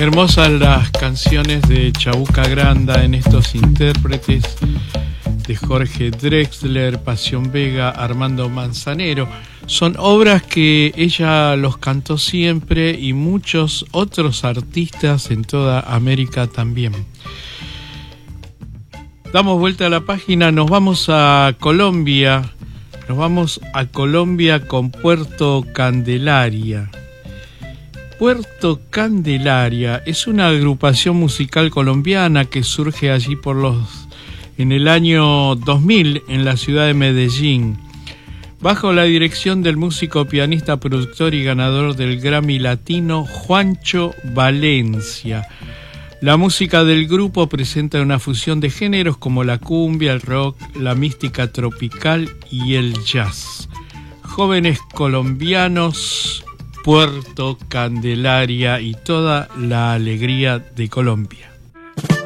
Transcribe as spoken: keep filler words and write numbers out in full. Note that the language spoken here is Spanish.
Hermosas las canciones de Chabuca Granda en estos intérpretes de Jorge Drexler, Pasión Vega, Armando Manzanero. Son obras que ella los cantó siempre y muchos otros artistas en toda América también. Damos vuelta a la página, nos vamos a Colombia, nos vamos a Colombia con Puerto Candelaria. Puerto Candelaria es una agrupación musical colombiana que surge allí por los en el año dos mil en la ciudad de Medellín, bajo la dirección del músico, pianista, productor y ganador del Grammy Latino Juancho Valencia. La música del grupo presenta una fusión de géneros como la cumbia, el rock, la mística tropical y el jazz. Jóvenes colombianos, Puerto Candelaria y toda la alegría de Colombia.